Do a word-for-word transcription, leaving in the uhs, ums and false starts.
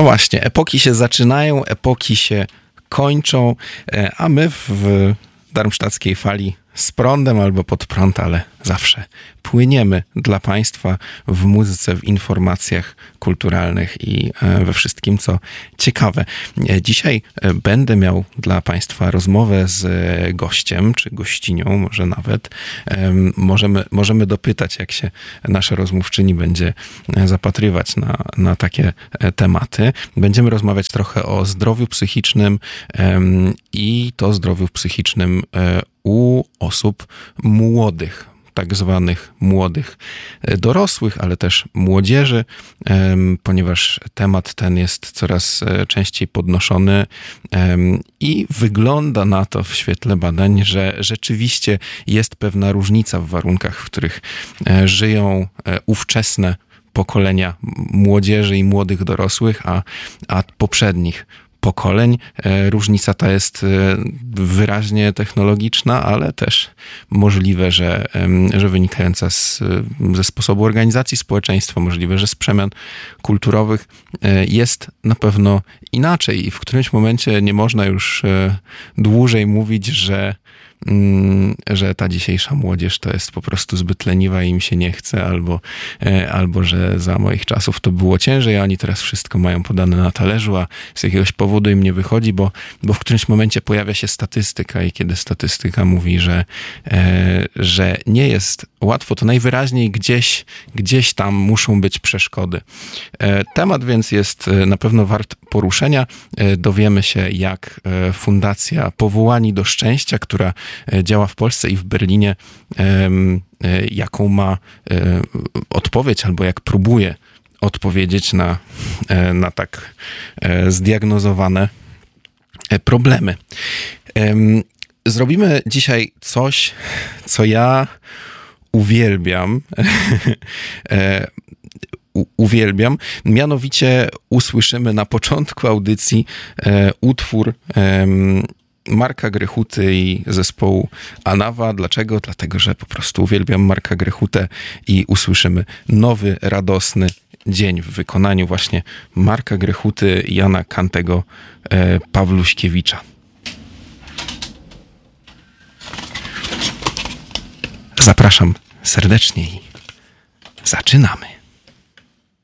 właśnie, epoki się zaczynają, epoki się kończą, a my w darmstadtskiej fali z prądem albo pod prąd, ale zawsze płyniemy dla Państwa w muzyce, w informacjach kulturalnych i we wszystkim, co ciekawe. Dzisiaj będę miał dla Państwa rozmowę z gościem, czy gościnią może nawet. Możemy, możemy dopytać, jak się nasza rozmówczyni będzie zapatrywać na, na takie tematy. Będziemy rozmawiać trochę o zdrowiu psychicznym i to zdrowiu psychicznym u osób młodych, tak zwanych młodych dorosłych, ale też młodzieży, ponieważ temat ten jest coraz częściej podnoszony i wygląda na to w świetle badań, że rzeczywiście jest pewna różnica w warunkach, w których żyją ówczesne pokolenia młodzieży i młodych dorosłych, a, a poprzednich pokoleń. Różnica ta jest wyraźnie technologiczna, ale też możliwe, że, że wynikająca z, ze sposobu organizacji społeczeństwa, możliwe, że z przemian kulturowych jest na pewno inaczej i w którymś momencie nie można już dłużej mówić, że że ta dzisiejsza młodzież to jest po prostu zbyt leniwa i im się nie chce, albo, albo że za moich czasów to było ciężej, a oni teraz wszystko mają podane na talerzu, a z jakiegoś powodu im nie wychodzi, bo, bo w którymś momencie pojawia się statystyka i kiedy statystyka mówi, że, że nie jest łatwo, to najwyraźniej gdzieś, gdzieś tam muszą być przeszkody. Temat więc jest na pewno wart poruszenia. Dowiemy się, jak Fundacja Powołani do Szczęścia, która działa w Polsce i w Berlinie, jaką ma odpowiedź, albo jak próbuje odpowiedzieć na, na tak zdiagnozowane problemy. Zrobimy dzisiaj coś, co ja uwielbiam. Uwielbiam. Mianowicie usłyszymy na początku audycji utwór Marka Grechuty i zespołu Anawa. Dlaczego? Dlatego, że po prostu uwielbiam Marka Grechutę i usłyszymy nowy, radosny dzień w wykonaniu właśnie Marka Grechuty, Jana Kantego, e, Pawluśkiewicza. Zapraszam serdecznie i zaczynamy.